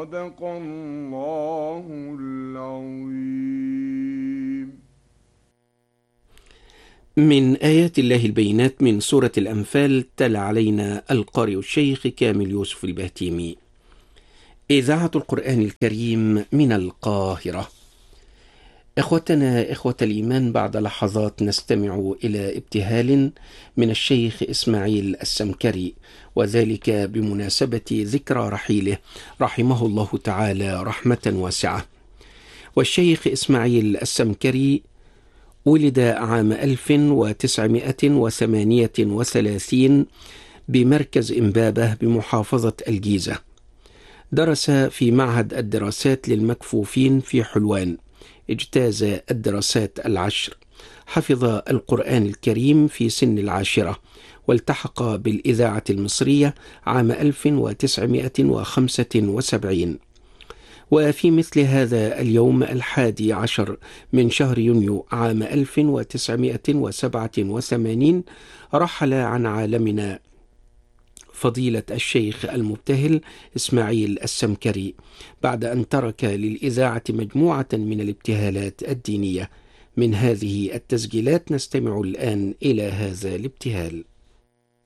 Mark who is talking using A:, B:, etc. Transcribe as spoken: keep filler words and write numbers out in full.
A: صدق الله العظيم.
B: من آيات الله البينات من سورة الأنفال، تلا علينا القارئ الشيخ كامل يوسف البهتيمي. إذاعة القرآن الكريم من القاهرة. إخوتنا إخوة الإيمان، بعد لحظات نستمع إلى ابتهال من الشيخ إسماعيل السمكري، وذلك بمناسبة ذكرى رحيله رحمه الله تعالى رحمة واسعة. والشيخ إسماعيل السمكري ولد عام ألف وتسعمائة وثمانية وثلاثين بمركز إمبابة بمحافظة الجيزة. درس في معهد الدراسات للمكفوفين في حلوان، اجتاز الدراسات العشر، حفظ القرآن الكريم في سن العاشرة، والتحق بالإذاعة المصرية عام ألف وتسعمائة وخمسة وسبعين. وفي مثل هذا اليوم الحادي عشر من شهر يونيو عام ألف وتسعمائة وسبعة وثمانين رحل عن عالمنا فضيلة الشيخ المبتهل إسماعيل السمكري، بعد أن ترك للإذاعة مجموعة من الابتهالات الدينية. من هذه التسجيلات نستمع الآن إلى هذا الابتهال.